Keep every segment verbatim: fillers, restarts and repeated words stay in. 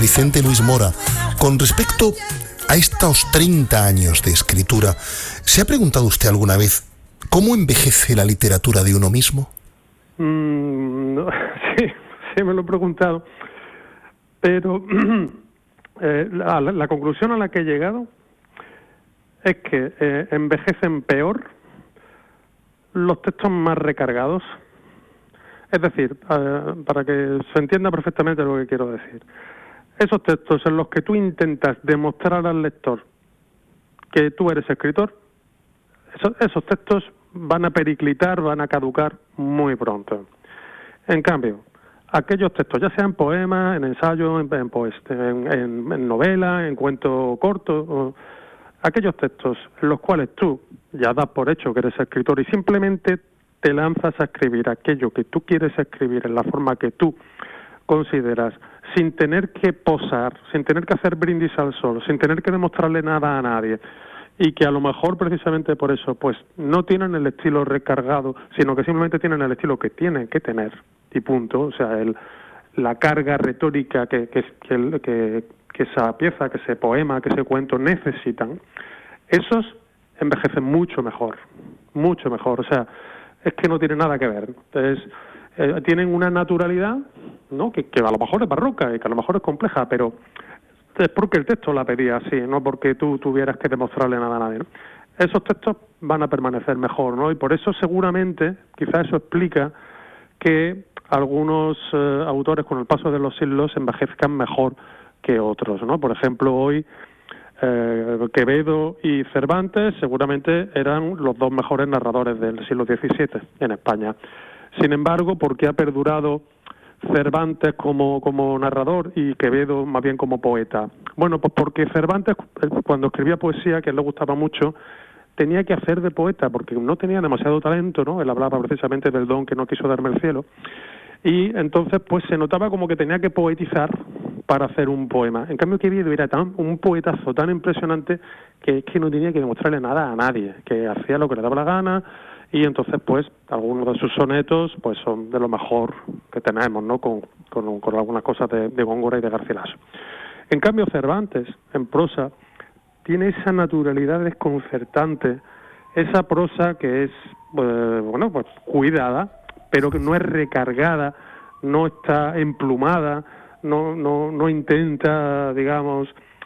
Vicente Luis Mora, con respecto a estos treinta años de escritura, ¿se ha preguntado usted alguna vez cómo envejece la literatura de uno mismo? Mm, no, sí, sí me lo he preguntado, pero eh, la, la conclusión a la que he llegado es que eh, envejecen peor los textos más recargados. Es decir, eh, para que se entienda perfectamente lo que quiero decir, esos textos en los que tú intentas demostrar al lector que tú eres escritor, esos, esos textos van a periclitar, van a caducar muy pronto. En cambio, aquellos textos, ya sean poemas, en ensayo, en, en, pues, en, en, en novela, en cuento corto, o, aquellos textos en los cuales tú ya das por hecho que eres escritor y simplemente te lanzas a escribir aquello que tú quieres escribir en la forma que tú consideras, sin tener que posar, sin tener que hacer brindis al sol, sin tener que demostrarle nada a nadie, y que a lo mejor precisamente por eso pues no tienen el estilo recargado, sino que simplemente tienen el estilo que tienen que tener, y punto. O sea, el, la carga retórica que, que, que, que, que esa pieza, que ese poema, que ese cuento necesitan, esos envejecen mucho mejor, mucho mejor. O sea, es que no tiene nada que ver. Entonces, eh, tienen una naturalidad, ¿no?, que, que a lo mejor es barroca y que a lo mejor es compleja, pero es porque el texto la pedía así, no porque tú tuvieras que demostrarle nada a nadie, ¿no? Esos textos van a permanecer mejor, ¿no? Y por eso seguramente, quizás eso explica que algunos eh, autores con el paso de los siglos envejezcan mejor que otros, ¿no? Por ejemplo, hoy eh, Quevedo y Cervantes seguramente eran los dos mejores narradores del siglo diecisiete en España. Sin embargo, ¿por qué ha perdurado Cervantes como, como narrador y Quevedo más bien como poeta? Bueno, pues porque Cervantes, cuando escribía poesía, que a él le gustaba mucho, tenía que hacer de poeta, porque no tenía demasiado talento, ¿no? Él hablaba precisamente del don que no quiso darme el cielo, y entonces pues se notaba como que tenía que poetizar para hacer un poema. En cambio, Quevedo era tan, un poetazo tan impresionante que es que no tenía que demostrarle nada a nadie, que hacía lo que le daba la gana. Y entonces, pues, algunos de sus sonetos pues son de lo mejor que tenemos, ¿no?, con, con, con algunas cosas de, de Góngora y de Garcilaso. En cambio, Cervantes, en prosa, tiene esa naturalidad desconcertante, esa prosa que es, eh, bueno, pues cuidada, pero que no es recargada, no está emplumada, no, no, no intenta, digamos,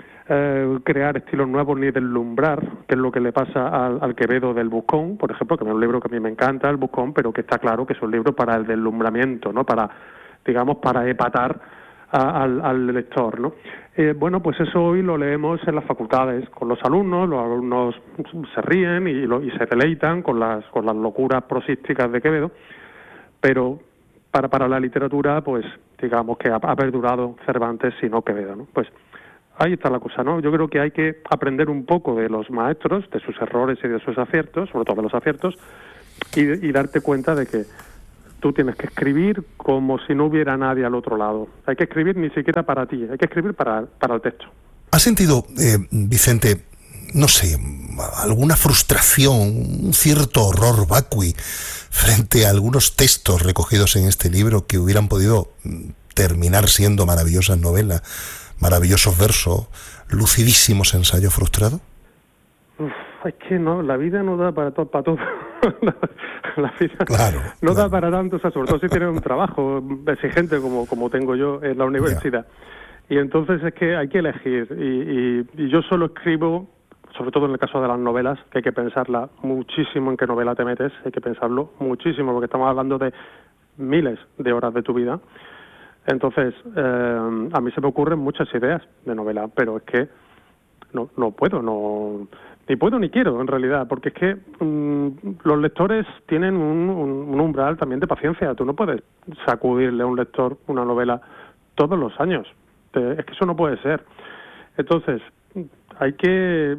Eh, crear estilos nuevos ni deslumbrar, que es lo que le pasa al, al Quevedo del Buscón, por ejemplo, que es un libro que a mí me encanta, el Buscón, pero que está claro que es un libro para el deslumbramiento, ¿no?, para, digamos, para epatar a, al, al lector, ¿no? Eh, bueno, pues eso hoy lo leemos en las facultades con los alumnos, los alumnos se ríen y, lo, y se deleitan con las, con las locuras prosísticas de Quevedo, pero para, para la literatura, pues, digamos que ha, ha perdurado Cervantes y no Quevedo, ¿no? Pues ahí está la cosa, ¿no? Yo creo que hay que aprender un poco de los maestros, de sus errores y de sus aciertos, sobre todo de los aciertos, y, y darte cuenta de que tú tienes que escribir como si no hubiera nadie al otro lado. Hay que escribir ni siquiera para ti, hay que escribir para, para el texto. ¿Has sentido, eh, Vicente, no sé, alguna frustración, un cierto horror vacui frente a algunos textos recogidos en este libro que hubieran podido terminar siendo maravillosas novelas, maravillosos versos, lucidísimos ensayos frustrados? Uf, es que no, la vida no da para todo, para todo. la, la vida claro, no claro. da para tanto, o sea, sobre todo si tienes un trabajo exigente como, como tengo yo en la universidad. Yeah. Y entonces es que hay que elegir, y, y, y yo solo escribo, sobre todo en el caso de las novelas, que hay que pensarla muchísimo en qué novela te metes, hay que pensarlo muchísimo, porque estamos hablando de miles de horas de tu vida. Entonces, eh, a mí se me ocurren muchas ideas de novela, pero es que no, no puedo, no ni puedo ni quiero, en realidad, porque es que mmm, los lectores tienen un, un, un umbral también de paciencia. Tú no puedes sacudirle a un lector una novela todos los años. Te, es que eso no puede ser. Entonces, hay que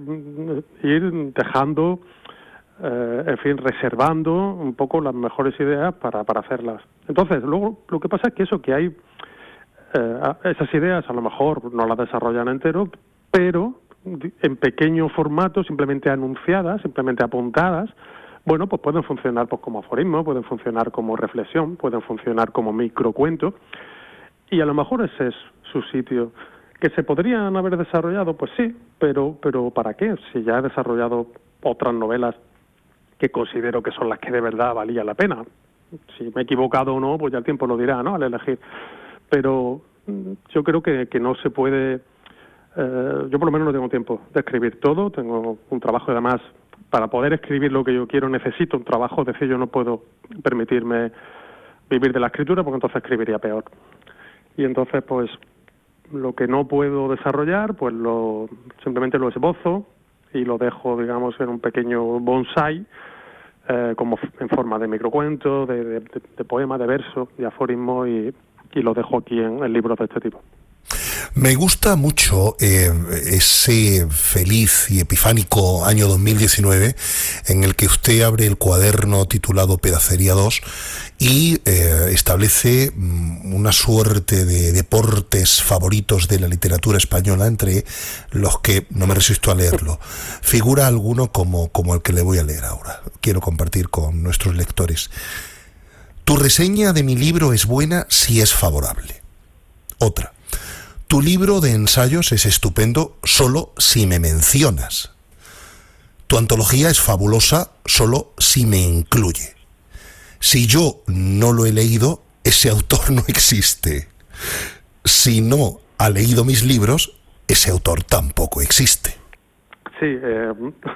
ir dejando, eh, en fin, reservando un poco las mejores ideas para, para hacerlas. Entonces, luego, lo que pasa es que eso, que hay eh, esas ideas a lo mejor no las desarrollan entero, pero en pequeño formato, simplemente anunciadas, simplemente apuntadas, bueno, pues pueden funcionar pues como aforismo, pueden funcionar como reflexión, pueden funcionar como microcuento, y a lo mejor ese es su sitio. ¿Que se podrían haber desarrollado? Pues sí, pero, pero ¿para qué? Si ya he desarrollado otras novelas que considero que son las que de verdad valía la pena. Si me he equivocado o no, pues ya el tiempo lo dirá, ¿no?, al elegir. Pero yo creo que, que no se puede... Eh, yo por lo menos no tengo tiempo de escribir todo, tengo un trabajo y además para poder escribir lo que yo quiero necesito un trabajo, es decir, yo no puedo permitirme vivir de la escritura porque entonces escribiría peor. Y entonces pues lo que no puedo desarrollar pues lo simplemente lo esbozo y lo dejo, digamos, en un pequeño bonsai, eh, como en forma de microcuento, de, de, de, de poema, de verso, de aforismo y, y lo dejo aquí en, en libros de este tipo. Me gusta mucho eh, ese feliz y epifánico año dos mil diecinueve en el que usted abre el cuaderno titulado Pedacería dos y eh, establece una suerte de deportes favoritos de la literatura española, entre los que no me resisto a leerlo. Figura alguno como, como el que le voy a leer ahora. Quiero compartir con nuestros lectores. Tu reseña de mi libro es buena si es favorable. Otra. Tu libro de ensayos es estupendo solo si me mencionas. Tu antología es fabulosa solo si me incluye. Si yo no lo he leído, ese autor no existe. Si no ha leído mis libros, ese autor tampoco existe. Sí, eh,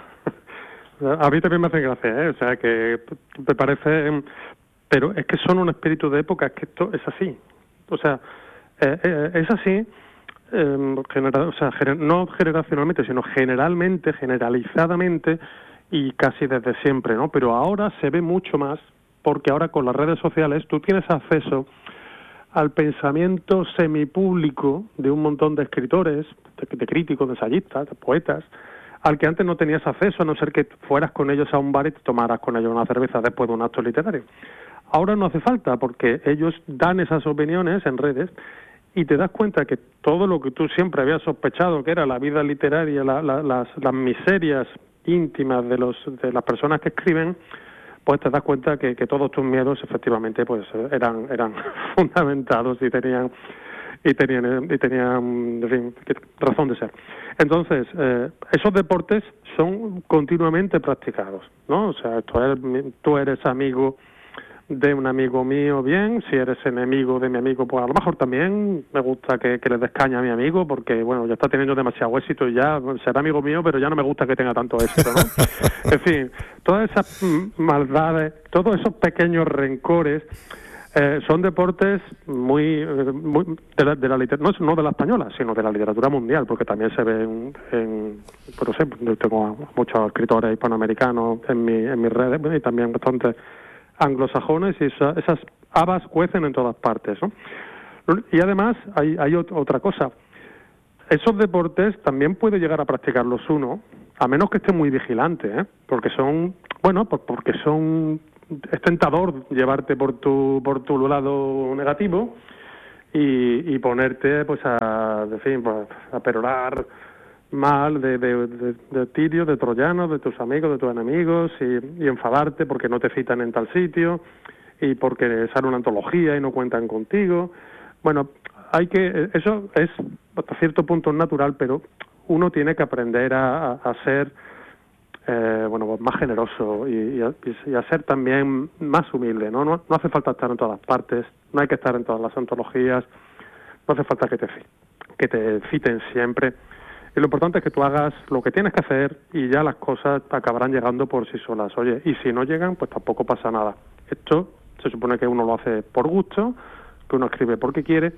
a mí también me hace gracia, ¿eh? O sea, que te parece... Pero es que son un espíritu de época, es que esto es así. O sea... Eh, eh, es así, eh, genera, o sea, gener, no generacionalmente, sino generalmente, generalizadamente y casi desde siempre, ¿no? Pero ahora se ve mucho más, porque ahora con las redes sociales tú tienes acceso al pensamiento semipúblico de un montón de escritores, de, de críticos, de ensayistas, de poetas, al que antes no tenías acceso, a no ser que fueras con ellos a un bar y te tomaras con ellos una cerveza después de un acto literario. Ahora no hace falta, porque ellos dan esas opiniones en redes y te das cuenta que todo lo que tú siempre habías sospechado que era la vida literaria, la, la, las, las miserias íntimas de los de las personas que escriben, pues te das cuenta que, que todos tus miedos efectivamente pues eran eran fundamentados y tenían y tenían y tenían en fin, razón de ser. Entonces eh, esos deportes son continuamente practicados, ¿no? O sea, tú eres, tú eres amigo de un amigo mío, bien, si eres enemigo de mi amigo, pues a lo mejor también me gusta que, que le des caña a mi amigo, porque bueno, ya está teniendo demasiado éxito y ya será amigo mío, pero ya no me gusta que tenga tanto éxito, ¿no? En fin, todas esas maldades, todos esos pequeños rencores, eh, son deportes muy, muy de la, de la literatura, no, no de la española, sino de la literatura mundial, porque también se ve en, en pues no sé, yo tengo muchos escritores hispanoamericanos en mi, en mis redes, y también bastantes anglosajones, y esa, esas habas cuecen en todas partes, ¿no? Y además hay, hay otra cosa. Esos deportes también puede llegar a practicarlos uno, a menos que esté muy vigilante, ¿eh? Porque son, bueno, pues porque son, es tentador llevarte por tu por tu lado negativo y, y ponerte, pues a, en fin, pues, a perorar mal de, de, de, de tirios, de troyanos, de tus amigos, de tus enemigos, y, y enfadarte porque no te citan en tal sitio y porque sale una antología y no cuentan contigo. Bueno, hay que, eso es hasta cierto punto natural, pero uno tiene que aprender a, a, a ser eh, bueno, más generoso y, y, a, y a ser también más humilde, ¿no? No, no hace falta estar en todas partes, no hay que estar en todas las antologías, no hace falta que te que te citen siempre. Y lo importante es que tú hagas lo que tienes que hacer y ya las cosas acabarán llegando por sí solas. Oye, y si no llegan, pues tampoco pasa nada. Esto se supone que uno lo hace por gusto, que uno escribe porque quiere,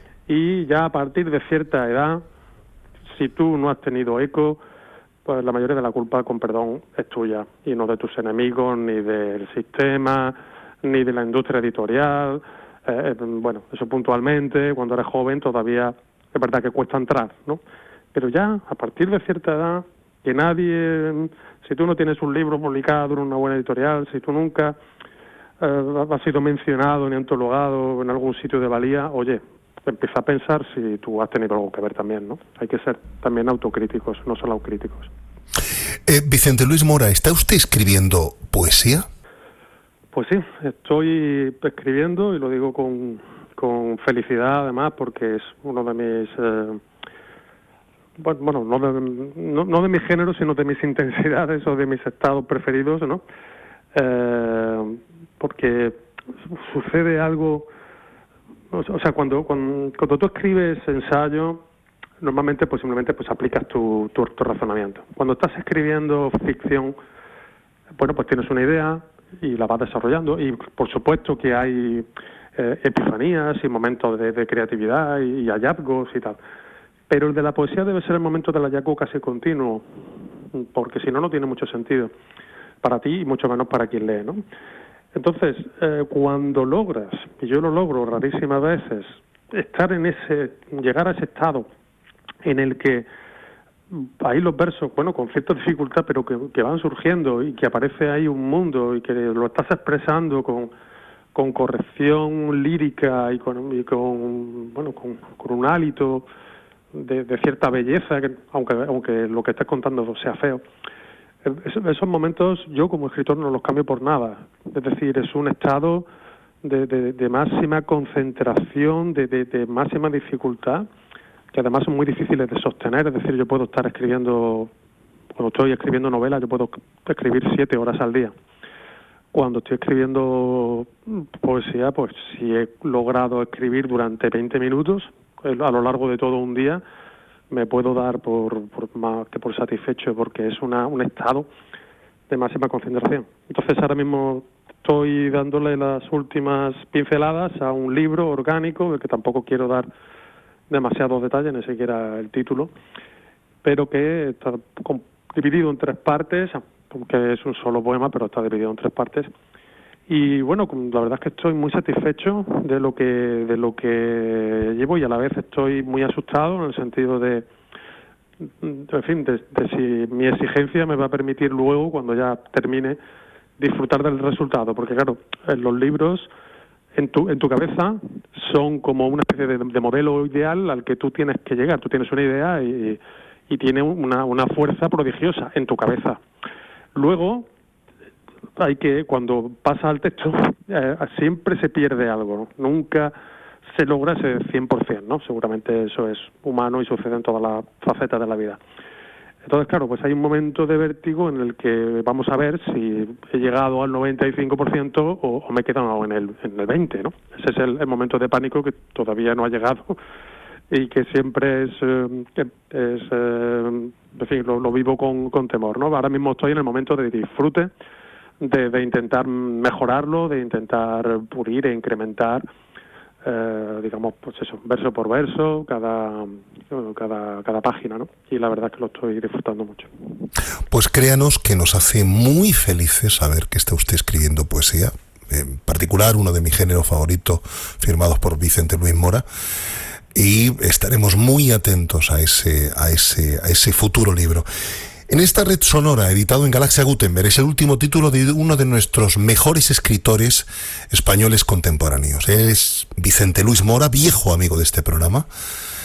y ya a partir de cierta edad, si tú no has tenido eco, pues la mayoría de la culpa, con perdón, es tuya, y no de tus enemigos, ni del sistema, ni de la industria editorial. Eh, bueno, eso puntualmente, cuando eres joven todavía es verdad que cuesta entrar, ¿no? Pero ya, a partir de cierta edad, que nadie, si tú no tienes un libro publicado en una buena editorial, si tú nunca eh, has sido mencionado ni antologado en algún sitio de valía, oye, empieza a pensar si tú has tenido algo que ver también, ¿no? Hay que ser también autocríticos, no solo autocríticos. Eh, Vicente Luis Mora, ¿está usted escribiendo poesía? Pues sí, estoy escribiendo y lo digo con, con felicidad además, porque es uno de mis... Eh, bueno, bueno no, de, no, no de mi género, sino de mis intensidades o de mis estados preferidos, ¿no? Eh, porque sucede algo, o sea, cuando, cuando, cuando tú escribes ensayo, normalmente pues simplemente pues aplicas tu, tu, tu razonamiento. Cuando estás escribiendo ficción, bueno, pues tienes una idea y la vas desarrollando, y por supuesto que hay eh, epifanías y momentos de, de creatividad y, y hallazgos y tal, pero el de la poesía debe ser el momento del hallazgo casi continuo, porque si no, no tiene mucho sentido para ti y mucho menos para quien lee, ¿no? Entonces, eh, cuando logras, y yo lo logro rarísimas veces, estar en ese, llegar a ese estado en el que ahí los versos, bueno, con cierta dificultad, pero que, que van surgiendo y que aparece ahí un mundo y que lo estás expresando con, con corrección lírica y con, y con bueno, con, con un hálito de, de cierta belleza, que, aunque, aunque lo que estés contando sea feo. Esos momentos yo como escritor no los cambio por nada. Es decir, es un estado de, de, de máxima concentración, de, de, de máxima dificultad, que además son muy difíciles de sostener. Es decir, yo puedo estar escribiendo, cuando estoy escribiendo novelas, yo puedo escribir siete horas al día. Cuando estoy escribiendo poesía, pues si he logrado escribir durante veinte minutos a lo largo de todo un día, me puedo dar por, por más que por satisfecho, porque es una, un estado de máxima concentración. Entonces ahora mismo estoy dándole las últimas pinceladas a un libro orgánico, del que tampoco quiero dar demasiados detalles, ni siquiera el título, pero que está dividido en tres partes, aunque es un solo poema, pero está dividido en tres partes. Y bueno, la verdad es que estoy muy satisfecho de lo que de lo que llevo, y a la vez estoy muy asustado en el sentido de, en fin, de, de si mi exigencia me va a permitir luego, cuando ya termine, disfrutar del resultado. Porque claro, en los libros, en tu en tu cabeza, son como una especie de, de modelo ideal al que tú tienes que llegar. Tú tienes una idea y, y tiene una, una fuerza prodigiosa en tu cabeza. Luego, hay que, cuando pasa al texto, eh, siempre se pierde algo, ¿no? Nunca se logra ese cien por ciento, ¿no? Seguramente eso es humano y sucede en todas las facetas de la vida. Entonces, claro, pues hay un momento de vértigo en el que vamos a ver si he llegado al noventa y cinco por ciento o, o me he quedado en el, en el veinte por ciento, ¿no? Ese es el, el momento de pánico que todavía no ha llegado y que siempre es, eh, es eh, en fin, lo, lo vivo con, con temor, ¿no? Ahora mismo estoy en el momento de disfrute, De, de intentar mejorarlo, de intentar pulir e incrementar, eh, digamos, pues eso, verso por verso, cada, bueno, cada, cada página, ¿no? Y la verdad es que lo estoy disfrutando mucho. Pues créanos que nos hace muy felices saber que está usted escribiendo poesía, en particular uno de mi género favorito, firmados por Vicente Luis Mora, y estaremos muy atentos a ese, a ese, a ese futuro libro. En esta red sonora, editado en Galaxia Gutenberg, es el último título de uno de nuestros mejores escritores españoles contemporáneos. Él es Vicente Luis Mora, viejo amigo de este programa,